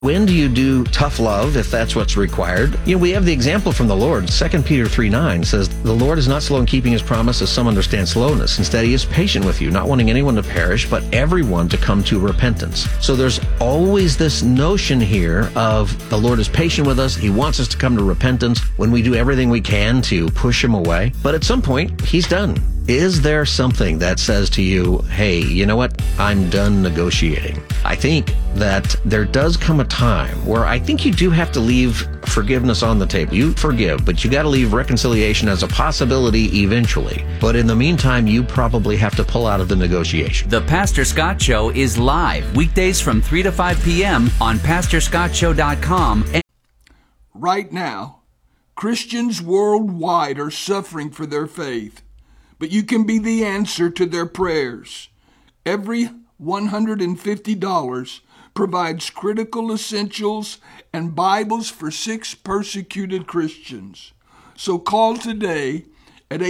When do you do tough love, if that's what's required? We have the example from the Lord. 2 Peter 3:9 says, "The Lord is not slow in keeping his promise, as some understand slowness. Instead, he is patient with you, not wanting anyone to perish, but everyone to come to repentance." So there's always this notion here of the Lord is patient with us. He wants us to come to repentance when we do everything we can to push him away. But at some point, he's done. Is there something that says to you, hey, you know what? I'm done negotiating. I think that there does come a time where I think you do have to leave forgiveness on the table. You forgive, but you got to leave reconciliation as a possibility eventually. But in the meantime, you probably have to pull out of the negotiation. The Pastor Scott Show is live weekdays from 3 to 5 p.m. on PastorScottShow.com. Right now, Christians worldwide are suffering for their faith. But you can be the answer to their prayers. Every $150 provides critical essentials and Bibles for 6 persecuted Christians. So call today at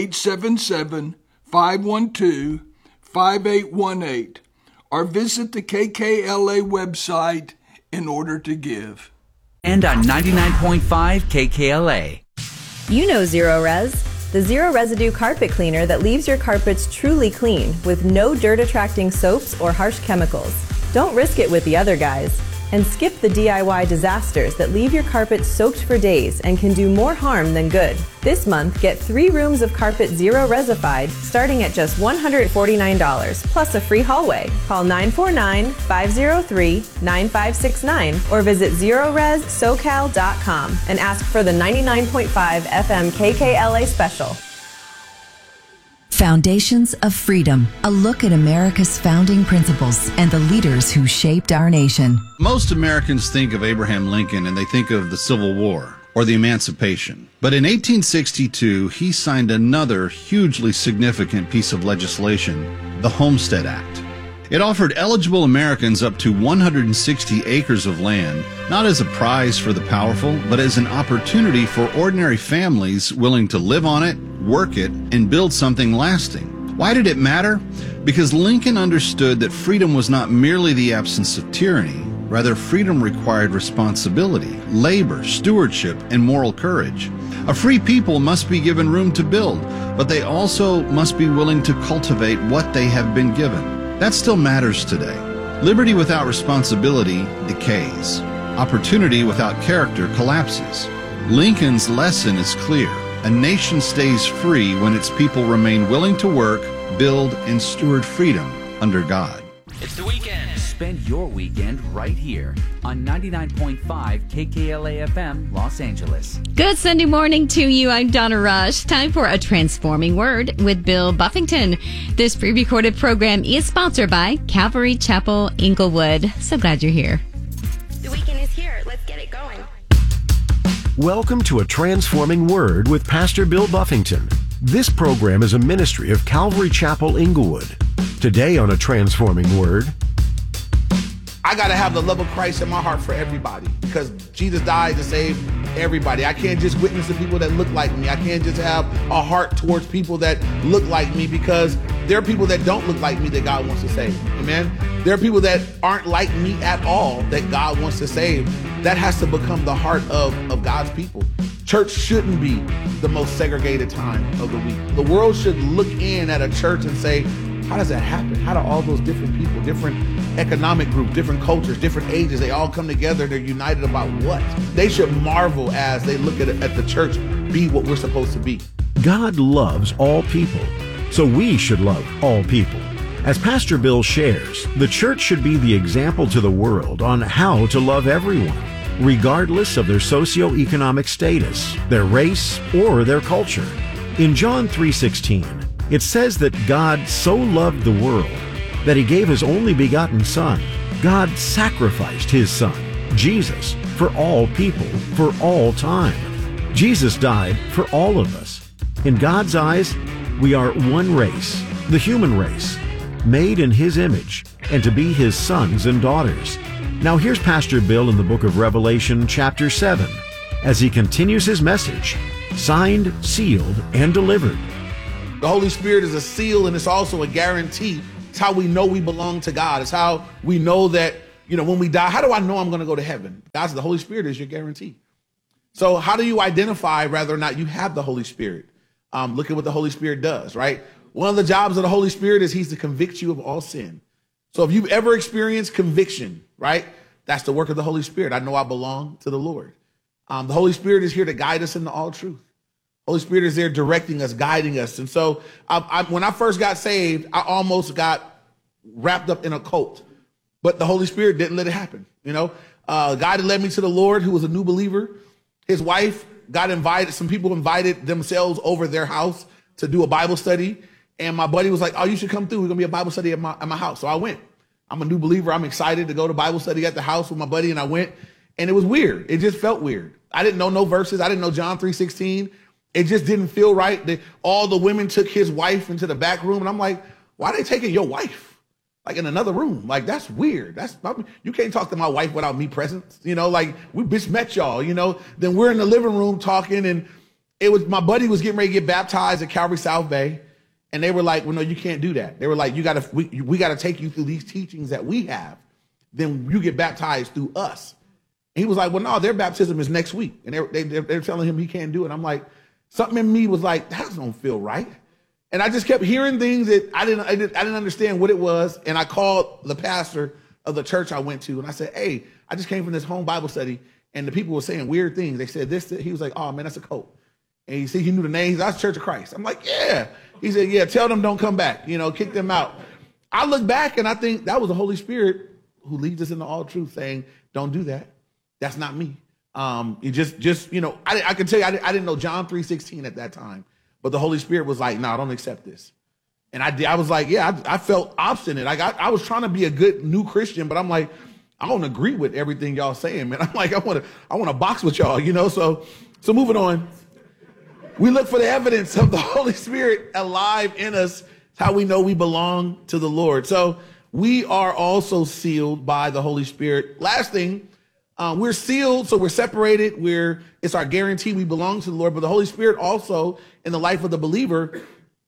877-512-5818 or visit the KKLA website in order to give. And on 99.5 KKLA. You know Zero Res. The zero residue carpet cleaner that leaves your carpets truly clean with no dirt-attracting soaps or harsh chemicals. Don't risk it with the other guys. And skip the DIY disasters that leave your carpet soaked for days and can do more harm than good. This month, get 3 rooms of carpet zero resified starting at just $149 plus a free hallway. Call 949-503-9569 or visit ZeroResSocal.com and ask for the 99.5 FM KKLA special. Foundations of Freedom, a look at America's founding principles and the leaders who shaped our nation. Most Americans think of Abraham Lincoln and they think of the Civil War or the Emancipation. But in 1862, he signed another hugely significant piece of legislation, the Homestead Act. It offered eligible Americans up to 160 acres of land, not as a prize for the powerful, but as an opportunity for ordinary families willing to live on it, work it, and build something lasting. Why did it matter? Because Lincoln understood that freedom was not merely the absence of tyranny. Rather, freedom required responsibility, labor, stewardship, and moral courage. A free people must be given room to build, but they also must be willing to cultivate what they have been given. That still matters today. Liberty without responsibility decays. Opportunity without character collapses. Lincoln's lesson is clear. A nation stays free when its people remain willing to work, build, and steward freedom under God. It's the weekend. Spend your weekend right here on 99.5 KKLA FM, Los Angeles. Good Sunday morning to you. I'm Donna Rush. Time for A Transforming Word with Bill Buffington. This pre-recorded program is sponsored by Calvary Chapel, Inglewood. So glad you're here. The weekend is here. Let's get it going. Welcome to A Transforming Word with Pastor Bill Buffington. This program is a ministry of Calvary Chapel, Inglewood. Today on A Transforming Word, I got to have the love of Christ in my heart for everybody because Jesus died to save everybody. I can't just witness to people that look like me. I can't just have a heart towards people that look like me because there are people that don't look like me that God wants to save. Amen. There are people that aren't like me at all that God wants to save. That has to become the heart of God's people. Church shouldn't be the most segregated time of the week. The world should look in at a church and say, how does that happen? How do all those different people, different economic groups, different cultures, different ages, they all come together, they're united about what? They should marvel as they look at the church be what we're supposed to be. God loves all people, so we should love all people. As Pastor Bill shares, the church should be the example to the world on how to love everyone, regardless of their socioeconomic status, their race, or their culture. In John 3:16, it says that God so loved the world that he gave his only begotten Son. God sacrificed his Son, Jesus, for all people, for all time. Jesus died for all of us. In God's eyes, we are one race, the human race, made in his image, and to be his sons and daughters. Now here's Pastor Bill in the book of Revelation, chapter 7, as he continues his message, signed, sealed, and delivered. The Holy Spirit is a seal and it's also a guarantee. It's how we know we belong to God. It's how we know that, when we die, how do I know I'm going to go to heaven? God said the Holy Spirit is your guarantee. So how do you identify whether or not you have the Holy Spirit? Look at what the Holy Spirit does, right? One of the jobs of the Holy Spirit is he's to convict you of all sin. So if you've ever experienced conviction, right, that's the work of the Holy Spirit. I know I belong to the Lord. The Holy Spirit is here to guide us into all truth. Holy Spirit is there directing us, guiding us. And so when I first got saved, I almost got wrapped up in a cult, but the Holy Spirit didn't let it happen. A guy that led me to the Lord who was a new believer, his wife got invited. Some people invited themselves over their house to do a Bible study. And my buddy was like, oh, you should come through. We're going to be a Bible study at my house. So I went. I'm a new believer. I'm excited to go to Bible study at the house with my buddy. And I went, and it was weird. It just felt weird. I didn't know no verses. I didn't know John 3:16. It just didn't feel right. All the women took his wife into the back room. And I'm like, why are they taking your wife? Like in another room? Like, that's weird. You can't talk to my wife without me present. Like we just met y'all, Then we're in the living room talking, and my buddy was getting ready to get baptized at Calvary South Bay. And they were like, well, no, you can't do that. They were like, we got to take you through these teachings that we have. Then you get baptized through us. And he was like, well, no, their baptism is next week. And they're telling him he can't do it. I'm like, something in me was like, that don't feel right. And I just kept hearing things that I didn't understand what it was. And I called the pastor of the church I went to, and I said, hey, I just came from this home Bible study, and the people were saying weird things. They said this. He was like, oh, man, that's a cult. And he knew the name. That's Church of Christ. I'm like, yeah. He said, yeah, tell them don't come back. Kick them out. I look back, and I think that was the Holy Spirit who leads us into all truth, saying, don't do that. That's not me. I can tell you, I didn't know John 3:16 at that time. But the Holy Spirit was like, no, I don't accept this. And I was like, yeah, I felt obstinate. I was trying to be a good new Christian, but I'm like, I don't agree with everything y'all saying, man. I'm like, I want to box with y'all, So moving on. We look for the evidence of the Holy Spirit alive in us. It's how we know we belong to the Lord. So we are also sealed by the Holy Spirit. Last thing, we're sealed, so we're separated. It's our guarantee we belong to the Lord. But the Holy Spirit also, in the life of the believer,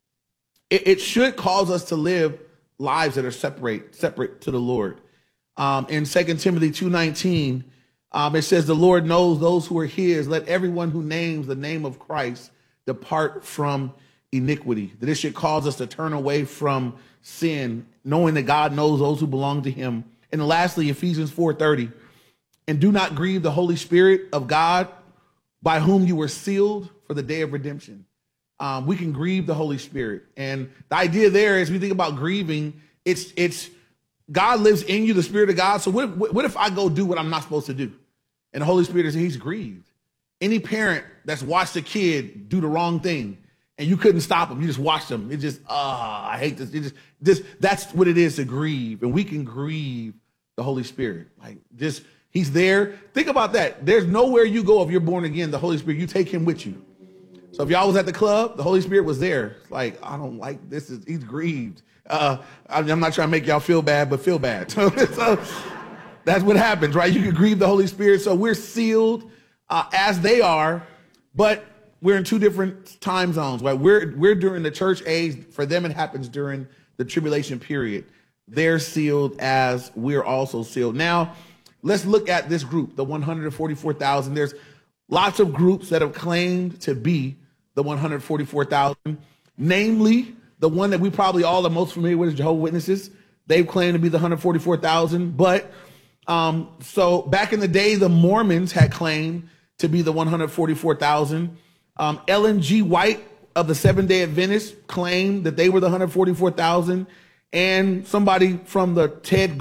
it should cause us to live lives that are separate to the Lord. In 2 Timothy 2:19, it says, the Lord knows those who are his. Let everyone who names the name of Christ depart from iniquity. That it should cause us to turn away from sin, knowing that God knows those who belong to him. And lastly, Ephesians 4:30, and do not grieve the Holy Spirit of God, by whom you were sealed for the day of redemption. We can grieve the Holy Spirit. And the idea there is, we think about grieving, it's God lives in you, the Spirit of God. So what if I go do what I'm not supposed to do? And the Holy Spirit he's grieved. Any parent that's watched a kid do the wrong thing and you couldn't stop them, you just watched them. It just, I hate this. That's what it is to grieve. And we can grieve the Holy Spirit. He's there. Think about that. There's nowhere you go if you're born again, the Holy Spirit, you take him with you. So if y'all was at the club, the Holy Spirit was there. It's like, I don't like this. He's grieved. I'm not trying to make y'all feel bad, but feel bad. So that's what happens, right? You can grieve the Holy Spirit. So we're sealed as they are, but we're in two different time zones, right? We're during the church age. For them, it happens during the tribulation period. They're sealed as we're also sealed. Now, let's look at this group, the 144,000. There's lots of groups that have claimed to be the 144,000, namely the one that we probably all are most familiar with is Jehovah's Witnesses. They've claimed to be the 144,000. But so back in the day, the Mormons had claimed to be the 144,000. Ellen G. White of the Seventh-day Adventists claimed that they were the 144,000. And somebody from the Ted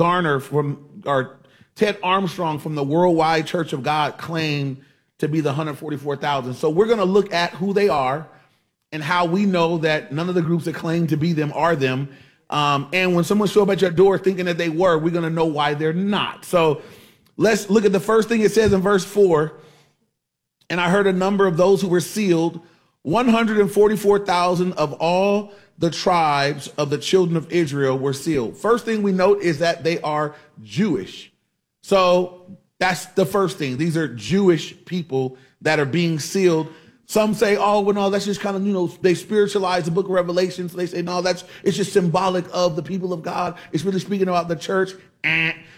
Armstrong from the Worldwide Church of God claimed to be the 144,000. So we're going to look at who they are and how we know that none of the groups that claim to be them are them. And when someone shows up at your door thinking that they were, we're going to know why they're not. So let's look at the first thing it says in verse 4. And I heard a number of those who were sealed, 144,000 of all the tribes of the children of Israel were sealed. First thing we note is that they are Jewish. So that's the first thing. These are Jewish people that are being sealed. Some say, oh, well, no, that's just kind of, they spiritualize the book of Revelation. So they say, no, it's just symbolic of the people of God. It's really speaking about the church.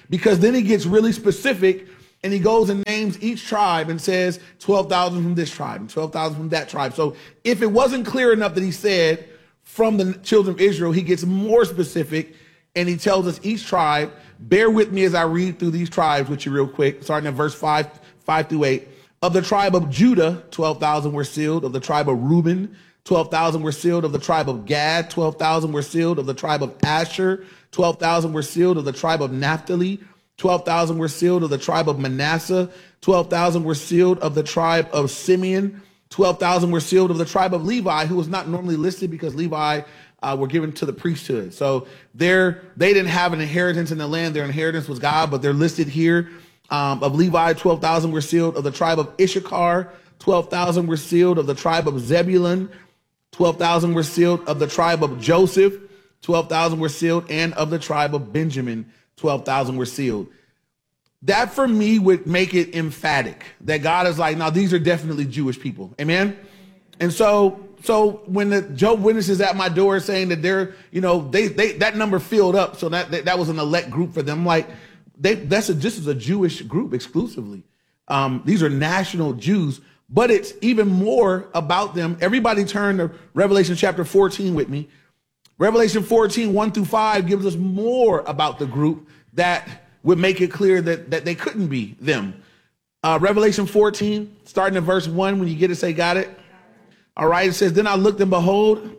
because then he gets really specific and he goes and names each tribe and says 12,000 from this tribe and 12,000 from that tribe. So if it wasn't clear enough that he said from the children of Israel, he gets more specific and he tells us each tribe. Bear with me as I read through these tribes with you real quick, starting at verse 5 through 8. Of the tribe of Judah, 12,000 were sealed. Of the tribe of Reuben, 12,000 were sealed. Of the tribe of Gad, 12,000 were sealed. Of the tribe of Asher, 12,000 were sealed. Of the tribe of Naphtali, 12,000 were sealed. Of the tribe of Manasseh, 12,000 were sealed. Of the tribe of Simeon, 12,000 were sealed. Of the tribe of Levi, who was not normally listed because Levi were given to the priesthood. So they didn't have an inheritance in the land. Their inheritance was God, but they're listed here. Of Levi, 12,000 were sealed. Of the tribe of Issachar, 12,000 were sealed. Of the tribe of Zebulun, 12,000 were sealed. Of the tribe of Joseph, 12,000 were sealed. And of the tribe of Benjamin, 12,000 were sealed. That for me would make it emphatic that God is like, now these are definitely Jewish people. Amen. And so when the Jehovah's Witnesses at my door saying that they're, that number filled up. So that was an elect group for them. Like this is a Jewish group exclusively. These are national Jews, but it's even more about them. Everybody turn to Revelation chapter 14 with me. Revelation 14, 1 through 5 gives us more about the group that would make it clear that they couldn't be them. Revelation 14, starting in verse 1, when you get it, say, got it? All right, it says, then I looked and behold,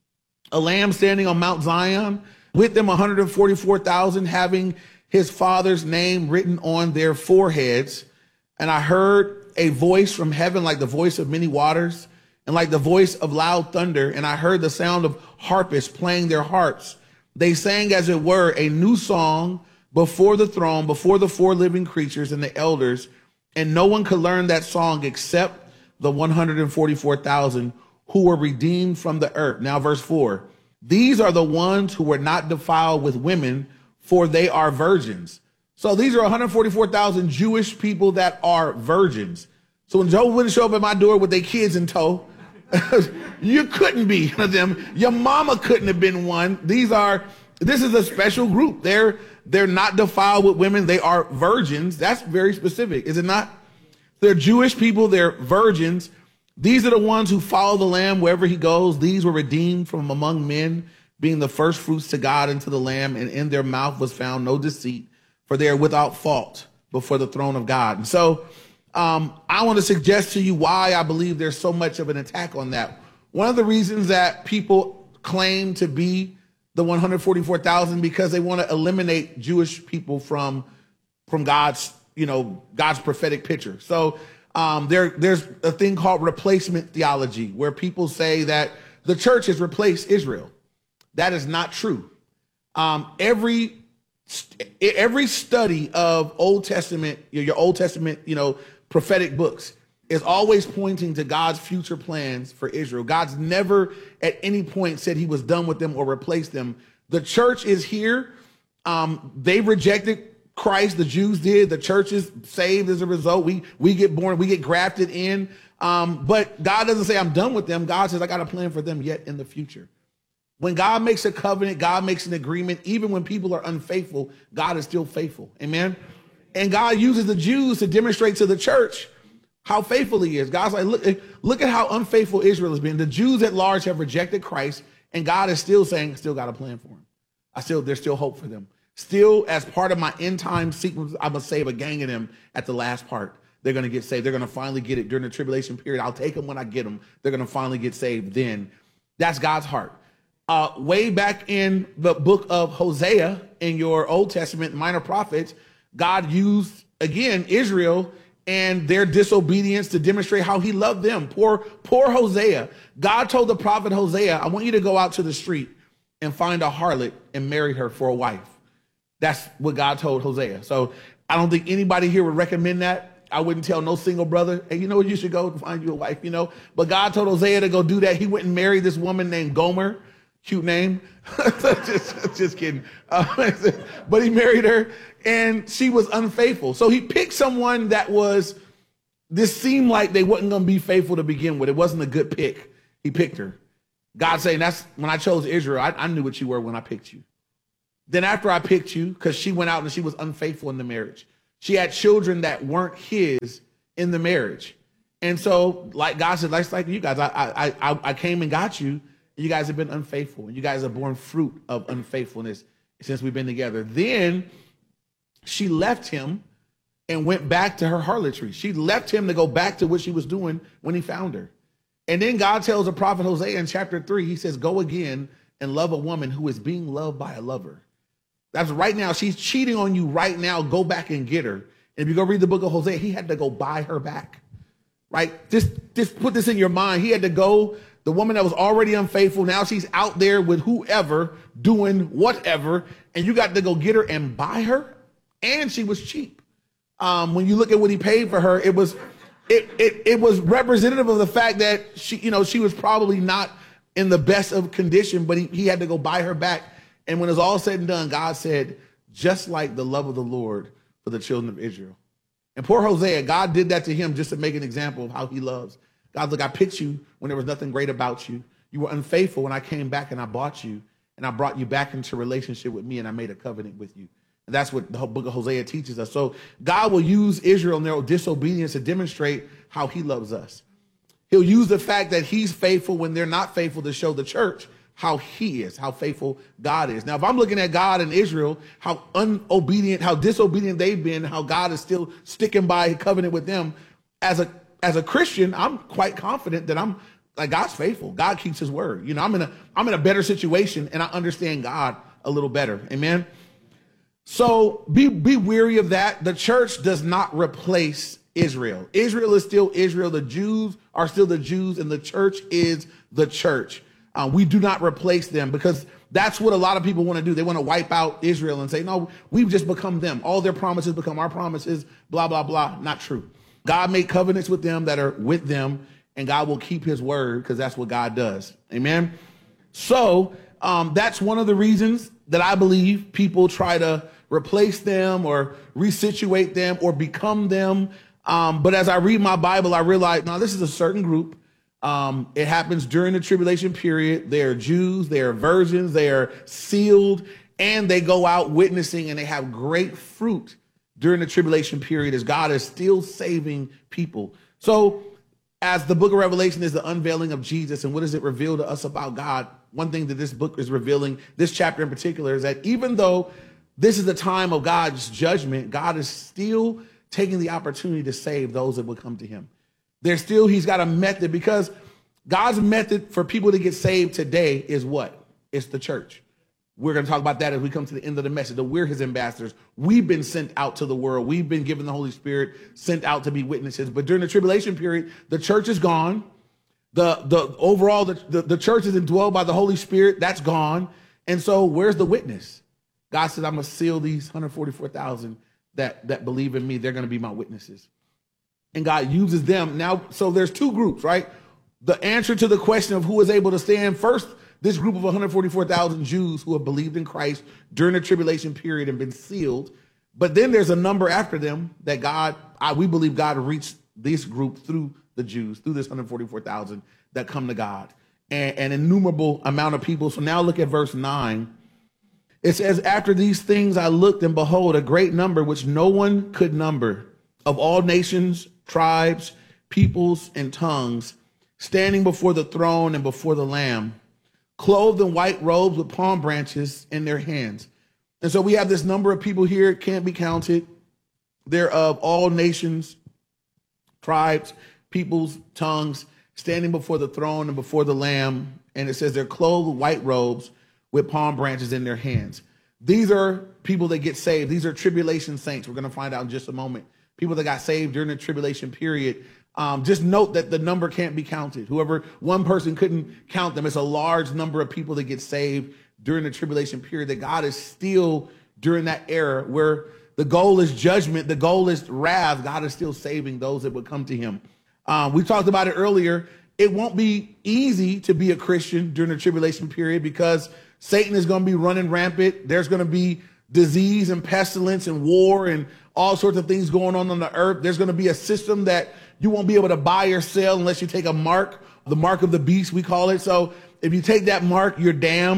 a lamb standing on Mount Zion, with them 144,000, having his father's name written on their foreheads. And I heard a voice from heaven like the voice of many waters and like the voice of loud thunder. And I heard the sound of harpists playing their harps. They sang, as it were, a new song before the throne, before the four living creatures and the elders. And no one could learn that song except the 144,000 who were redeemed from the earth. Now, verse 4, these are the ones who were not defiled with women, for they are virgins. So these are 144,000 Jewish people that are virgins. So when Jehovah's Witnesses show up at my door with their kids in tow, you couldn't be one of them. Your mama couldn't have been one. This is a special group. They're not defiled with women. They are virgins. That's very specific, is it not? They're Jewish people. They're virgins. These are the ones who follow the Lamb wherever he goes. These were redeemed from among men, being the first fruits to God and to the Lamb, and in their mouth was found no deceit, for they are without fault before the throne of God. And so I want to suggest to you why I believe there's so much of an attack on that. One of the reasons that people claim to be the 144,000 because they want to eliminate Jewish people from God's prophetic picture. So there's a thing called replacement theology, where people say that the church has replaced Israel. That is not true. Every study of Old Testament, your Old Testament, prophetic books is always pointing to God's future plans for Israel. God's never at any point said he was done with them or replaced them. The church is here. They rejected Christ. The Jews did. The church is saved as a result. We get born, we get grafted in. But God doesn't say I'm done with them. God says I got a plan for them yet in the future. When God makes a covenant, God makes an agreement. Even when people are unfaithful, God is still faithful. Amen. And God uses the Jews to demonstrate to the church how faithful he is. God's like, look at how unfaithful Israel has been. The Jews at large have rejected Christ, and God is still saying, still got a plan for them. There's still hope for them. Still, as part of my end time sequence, I'm going to save a gang of them at the last part. They're going to get saved. They're going to finally get it during the tribulation period. I'll take them when I get them. They're going to finally get saved then. That's God's heart. Way back in the book of Hosea, in your Old Testament, minor prophets, God used, again, Israel and their disobedience to demonstrate how he loved them. Poor Hosea. God told the prophet Hosea, I want you to go out to the street and find a harlot and marry her for a wife. That's what God told Hosea. So I don't think anybody here would recommend that. I wouldn't tell no single brother, hey, you know what, you should go find you a wife, But God told Hosea to go do that. He went and married this woman named Gomer. Cute name. just kidding. But he married her and she was unfaithful. So he picked someone this seemed like they wasn't going to be faithful to begin with. It wasn't a good pick. He picked her. God saying, that's when I chose Israel. I knew what you were when I picked you. Then after I picked you, because she went out and she was unfaithful in the marriage. She had children that weren't his in the marriage. And so, like God said, like you guys, I came and got you. And you guys have been unfaithful. And you guys have borne fruit of unfaithfulness since we've been together. Then she left him and went back to her harlotry. She left him to go back to what she was doing when he found her. And then God tells the prophet Hosea in chapter 3, he says, go again and love a woman who is being loved by a lover. That's right now. She's cheating on you right now. Go back and get her. And if you go read the book of Hosea, he had to go buy her back. Right? Just put this in your mind. He had to go, the woman that was already unfaithful, now she's out there with whoever doing whatever, and you got to go get her and buy her. And she was cheap. When you look at what he paid for her, it was representative of the fact that she was probably not in the best of condition, but he had to go buy her back. And when it's all said and done, God said, just like the love of the Lord for the children of Israel. And poor Hosea, God did that to him just to make an example of how he loves. God, look, I picked you when there was nothing great about you. You were unfaithful when I came back and I bought you and I brought you back into relationship with me and I made a covenant with you. And that's what the whole book of Hosea teaches us. So God will use Israel and their disobedience to demonstrate how he loves us. He'll use the fact that he's faithful when they're not faithful to show the church how he is, how faithful God is. Now, if I'm looking at God and Israel, how disobedient they've been, how God is still sticking by a covenant with them, as a Christian, I'm quite confident that I'm like, God's faithful. God keeps his word. I'm in a better situation and I understand God a little better. Amen. So be weary of that. The church does not replace Israel. Israel is still Israel. The Jews are still the Jews and the church is the church. We do not replace them because that's what a lot of people want to do. They want to wipe out Israel and say, no, we've just become them. All their promises become our promises, blah, blah, blah. Not true. God made covenants with them that are with them, and God will keep his word because that's what God does. Amen. So that's one of the reasons that I believe people try to replace them or resituate them or become them. But as I read my Bible, I realize, now this is a certain group. It happens during the tribulation period. They are Jews, they are virgins, they are sealed, and they go out witnessing and they have great fruit during the tribulation period as God is still saving people. So as the book of Revelation is the unveiling of Jesus and what does it reveal to us about God? One thing that this book is revealing, this chapter in particular, is that even though this is the time of God's judgment, God is still taking the opportunity to save those that will come to him. He's got a method because God's method for people to get saved today is what? It's the church. We're going to talk about that as we come to the end of the message. That we're his ambassadors. We've been sent out to the world. We've been given the Holy Spirit, sent out to be witnesses. But during the tribulation period, the church is gone. The church is indwelled by the Holy Spirit. That's gone. And so where's the witness? God said, I'm going to seal these 144,000 that believe in me. They're going to be my witnesses. And God uses them. Now, so there's two groups, right? The answer to the question of who is able to stand first, this group of 144,000 Jews who have believed in Christ during the tribulation period and been sealed. But then there's a number after them that we believe God reached this group through the Jews, through this 144,000 that come to God. And an innumerable amount of people. So now look at verse 9. It says, after these things I looked, and behold, a great number which no one could number, of all nations, tribes, peoples, and tongues, standing before the throne and before the Lamb, clothed in white robes with palm branches in their hands. And so we have this number of people here. It can't be counted. They're of all nations, tribes, peoples, tongues, standing before the throne and before the Lamb. And it says they're clothed with white robes with palm branches in their hands. These are people that get saved. These are tribulation saints. We're going to find out in just a moment. People that got saved during the tribulation period. Just note that the number can't be counted. One person couldn't count them. It's a large number of people that get saved during the tribulation period, that God is still during that era where the goal is judgment, the goal is wrath. God is still saving those that would come to him. We talked about it earlier. It won't be easy to be a Christian during the tribulation period because Satan is going to be running rampant. There's going to be disease and pestilence and war and all sorts of things going on the earth. There's going to be a system that you won't be able to buy or sell unless you take a mark, the mark of the beast, we call it. So if you take that mark, you're damned.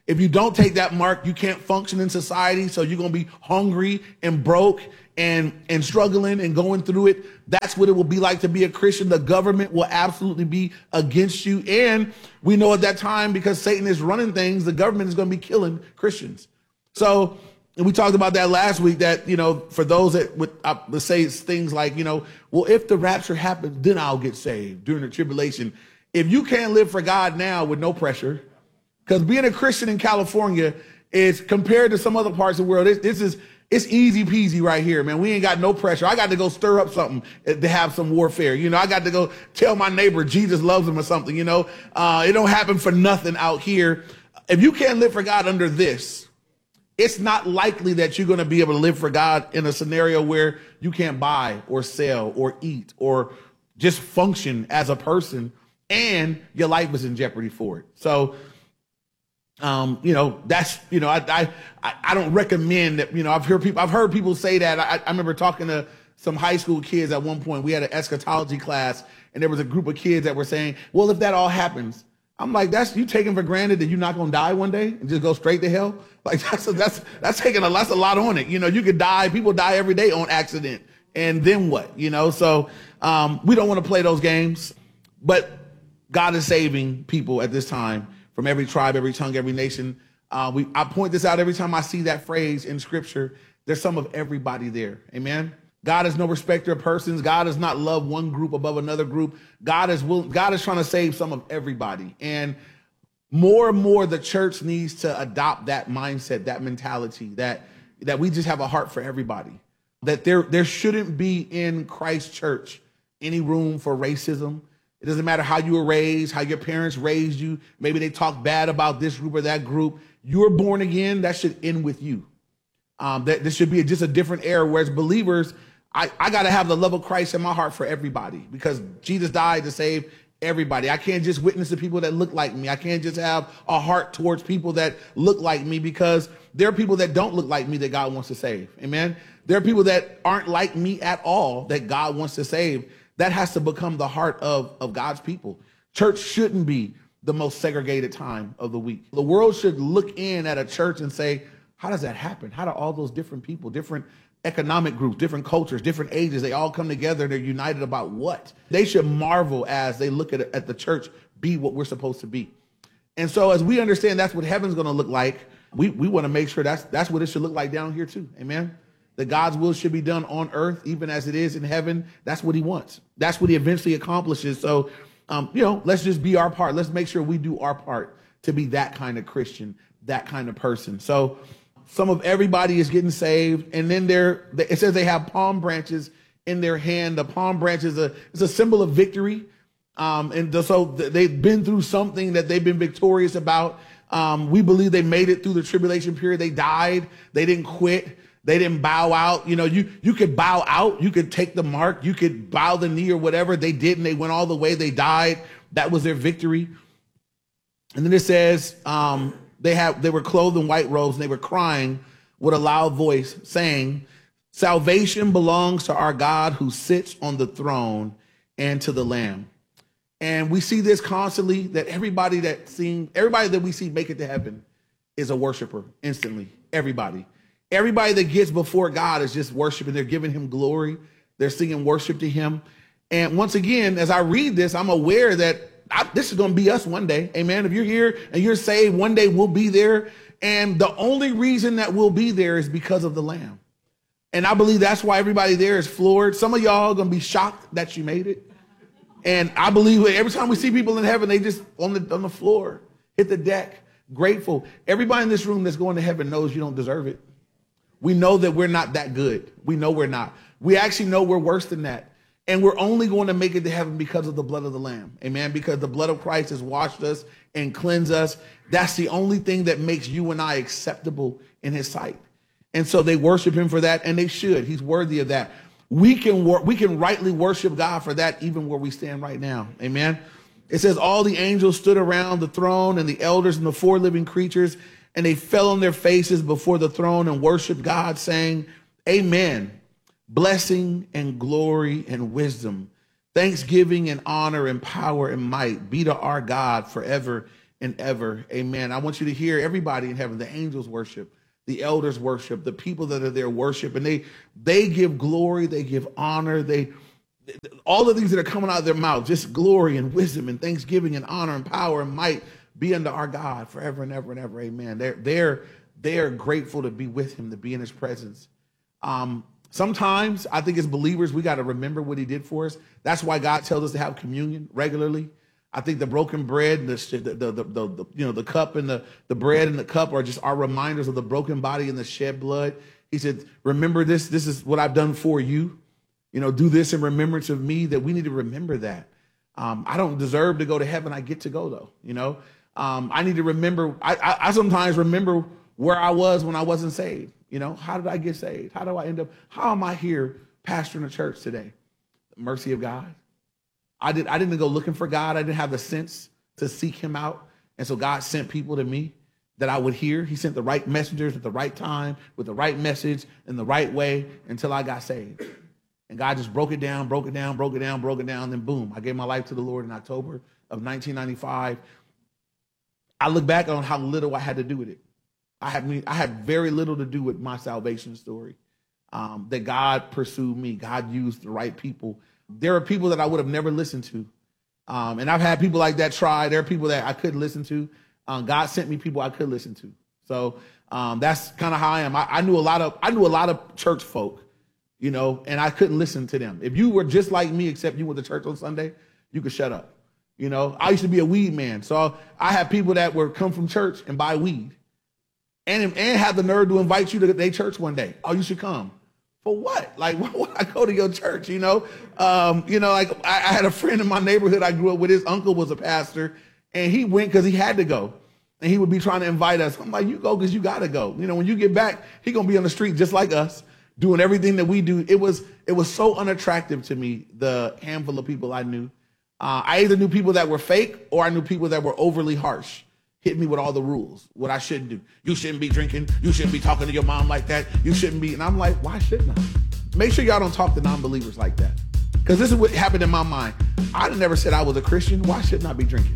If you don't take that mark, you can't function in society. So you're going to be hungry and broke and struggling and going through it. That's what it will be like to be a Christian. The government will absolutely be against you. And we know at that time, because Satan is running things, the government is going to be killing Christians. So, and we talked about that last week, that, for those that would say things like, well, if the rapture happens, then I'll get saved during the tribulation. If you can't live for God now with no pressure, because being a Christian in California is, compared to some other parts of the world, it's easy peasy right here, man. We ain't got no pressure. I got to go stir up something to have some warfare. I got to go tell my neighbor Jesus loves him or something. It don't happen for nothing out here. If you can't live for God under this, it's not likely that you're going to be able to live for God in a scenario where you can't buy or sell or eat or just function as a person, and your life is in jeopardy for it. So, that's, I don't recommend that. I've heard people say that. I remember talking to some high school kids at one point. We had an eschatology class, and there was a group of kids that were saying, well, if that all happens, I'm like, that's you taking for granted that you're not going to die one day and just go straight to hell. Like that's taking a lot on it. You could die. People die every day on accident. And then what? So we don't want to play those games, but God is saving people at this time from every tribe, every tongue, every nation. I point this out every time I see that phrase in scripture. There's some of everybody there. Amen. God is no respecter of persons. God does not love one group above another group. God is trying to save some of everybody. And more and more, the church needs to adopt that mindset, that mentality, that we just have a heart for everybody. That there shouldn't be in Christ Church any room for racism. It doesn't matter how you were raised, how your parents raised you. Maybe they talk bad about this group or that group. You're born again. That should end with you. That this should be just a different era. Whereas believers, I got to have the love of Christ in my heart for everybody, because Jesus died to save everybody. I can't just witness to people that look like me. I can't just have a heart towards people that look like me, because there are people that don't look like me that God wants to save. Amen. There are people that aren't like me at all that God wants to save. That has to become the heart of God's people. Church shouldn't be the most segregated time of the week. The world should look in at a church and say, how does that happen? How do all those different people, different economic groups, different cultures, different ages, they all come together, they're united about what? They should marvel as they look at the church be what we're supposed to be. And so as we understand that's what heaven's going to look like, we want to make sure that's what it should look like down here too. Amen. That God's will should be done on earth, even as it is in heaven. That's what he wants. That's what he eventually accomplishes. So, let's just be our part. Let's make sure we do our part to be that kind of Christian, that kind of person. So some of everybody is getting saved. And then it says they have palm branches in their hand. The palm branch is a symbol of victory. So they've been through something that they've been victorious about. We believe they made it through the tribulation period. They died. They didn't quit. They didn't bow out. You could bow out. You could take the mark. You could bow the knee or whatever. They didn't. They went all the way. They died. That was their victory. And then it says they were clothed in white robes, and they were crying with a loud voice, saying, salvation belongs to our God who sits on the throne and to the Lamb. And we see this constantly, that everybody that we see make it to heaven is a worshiper instantly. Everybody that gets before God is just worshiping. They're giving him glory. They're singing worship to him. And once again, as I read this, I'm aware that this is going to be us one day. Amen. If you're here and you're saved, one day we'll be there. And the only reason that we'll be there is because of the Lamb. And I believe that's why everybody there is floored. Some of y'all are going to be shocked that you made it. And I believe every time we see people in heaven, they just on the floor, hit the deck, grateful. Everybody in this room that's going to heaven knows you don't deserve it. We know that we're not that good. We know we're not. We actually know we're worse than that. And we're only going to make it to heaven because of the blood of the Lamb. Amen. Because the blood of Christ has washed us and cleansed us. That's the only thing that makes you and I acceptable in his sight. And so they worship him for that, and they should. He's worthy of that. We can rightly worship God for that, even where we stand right now. Amen. It says all the angels stood around the throne, and the elders and the four living creatures, and they fell on their faces before the throne and worshiped God, saying, Amen. Blessing and glory and wisdom, thanksgiving and honor and power and might be to our God forever and ever. Amen. I want you to hear everybody in heaven, the angels worship, the elders worship, the people that are there worship, and they give glory, they give honor, all the things that are coming out of their mouth, just glory and wisdom and thanksgiving and honor and power and might be unto our God forever and ever and ever. Amen. They're grateful to be with him, to be in his presence. Sometimes I think as believers, we got to remember what he did for us. That's why God tells us to have communion regularly. I think the broken bread, the cup and the bread and the cup are just our reminders of the broken body and the shed blood. He said, remember this. This is what I've done for you. Do this in remembrance of me. That we need to remember that. I don't deserve to go to heaven. I get to go though. I need to remember. I sometimes remember where I was when I wasn't saved. How did I get saved? How do I end up? How am I here pastoring a church today? The mercy of God. I didn't go looking for God. I didn't have the sense to seek him out. And so God sent people to me that I would hear. He sent the right messengers at the right time with the right message in the right way until I got saved. And God just broke it down. Then boom, I gave my life to the Lord in October of 1995. I look back on how little I had to do with it. I had very little to do with my salvation story. That God pursued me. God used the right people. There are people that I would have never listened to. And I've had people like that try. There are people that I couldn't listen to. God sent me people I could listen to. So that's kind of how I am. I knew a lot of church folk, and I couldn't listen to them. If you were just like me, except you went to church on Sunday, you could shut up. I used to be a weed man. So I had people that would come from church and buy weed and have the nerve to invite you to their church one day. Oh, you should come. For what? Like, why would I go to your church? Like I had a friend in my neighborhood I grew up with. His uncle was a pastor, and he went because he had to go. And he would be trying to invite us. I'm like, you go because you got to go. When you get back, he going to be on the street just like us, doing everything that we do. It was so unattractive to me, the handful of people I knew. I either knew people that were fake or I knew people that were overly harsh. Hit me with all the rules, what I shouldn't do. You shouldn't be drinking. You shouldn't be talking to your mom like that. You shouldn't be. And I'm like, why shouldn't I? Make sure y'all don't talk to non-believers like that. Because this is what happened in my mind. I never said I was a Christian. Why shouldn't I be drinking?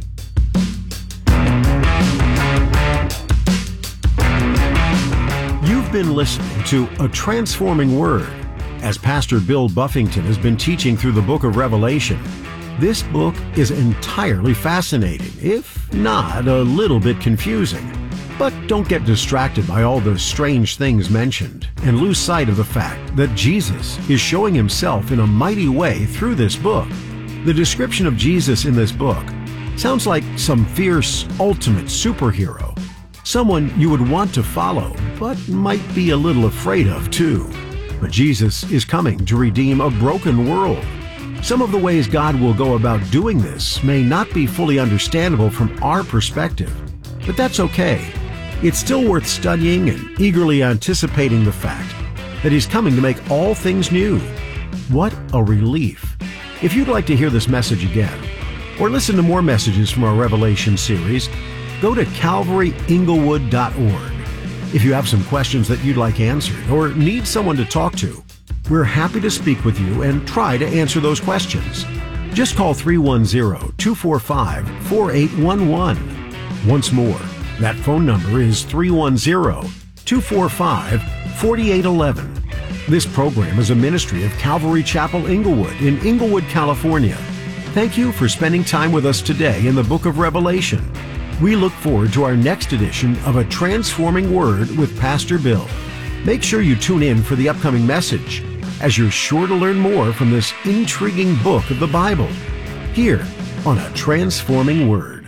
You've been listening to A Transforming Word as Pastor Bill Buffington has been teaching through the book of Revelation. This book is entirely fascinating, if not a little bit confusing. But don't get distracted by all the strange things mentioned and lose sight of the fact that Jesus is showing himself in a mighty way through this book. The description of Jesus in this book sounds like some fierce, ultimate superhero, someone you would want to follow, but might be a little afraid of too. But Jesus is coming to redeem a broken world. Some of the ways God will go about doing this may not be fully understandable from our perspective, but that's okay. It's still worth studying and eagerly anticipating the fact that he's coming to make all things new. What a relief. If you'd like to hear this message again, or listen to more messages from our Revelation series, go to calvaryinglewood.org. If you have some questions that you'd like answered or need someone to talk to, we're happy to speak with you and try to answer those questions. Just call 310-245-4811. Once more, that phone number is 310-245-4811. This program is a ministry of Calvary Chapel Inglewood in Inglewood, California. Thank you for spending time with us today in the book of Revelation. We look forward to our next edition of A Transforming Word with Pastor Bill. Make sure you tune in for the upcoming message, as you're sure to learn more from this intriguing book of the Bible, here on A Transforming Word.